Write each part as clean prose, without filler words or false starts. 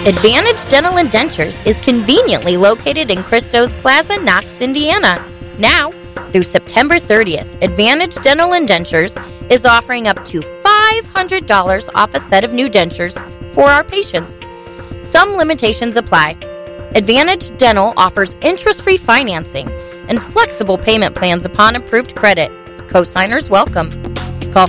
Advantage Dental and Dentures is conveniently located in Christo's Plaza, Knox, Indiana. Now, through September 30th, Advantage Dental and Dentures is offering up to $500 off a set of new dentures for our patients. Some limitations apply. Advantage Dental offers interest-free financing and flexible payment plans upon approved credit. Cosigners welcome. Call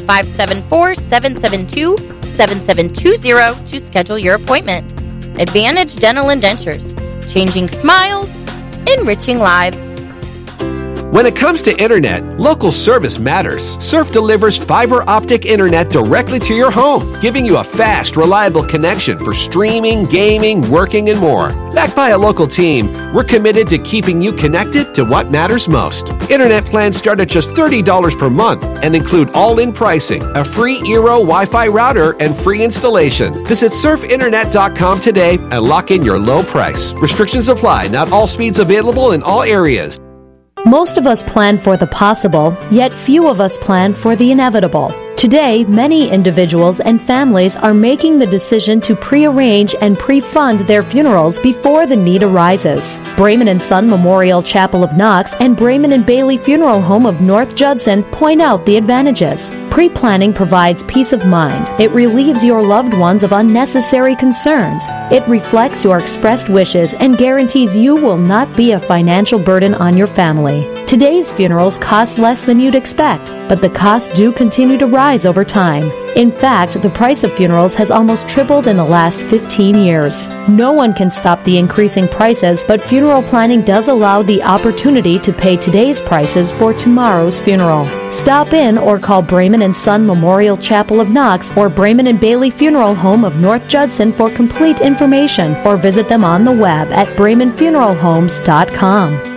574-772-7720 to schedule your appointment. Advantage Dental and Dentures, changing smiles, enriching lives. When it comes to internet, local service matters. Surf delivers fiber optic internet directly to your home, giving you a fast, reliable connection for streaming, gaming, working, and more. Backed by a local team, we're committed to keeping you connected to what matters most. Internet plans start at just $30 per month and include all-in pricing, a free Eero Wi-Fi router, and free installation. Visit surfinternet.com today and lock in your low price. Restrictions apply. Not all speeds available in all areas. Most of us plan for the possible, yet few of us plan for the inevitable. Today, many individuals and families are making the decision to pre-arrange and pre-fund their funerals before the need arises. Brayman & Son Memorial Chapel of Knox and Brayman & Bailey Funeral Home of North Judson point out the advantages. Pre-planning provides peace of mind. It relieves your loved ones of unnecessary concerns. It reflects your expressed wishes and guarantees you will not be a financial burden on your family. Today's funerals cost less than you'd expect, but the costs do continue to rise over time. In fact, the price of funerals has almost tripled in the last 15 years. No one can stop the increasing prices, but funeral planning does allow the opportunity to pay today's prices for tomorrow's funeral. Stop in or call Brayman & Son Memorial Chapel of Knox or Brayman & Bailey Funeral Home of North Judson for complete information, or visit them on the web at BraymanFuneralHomes.com.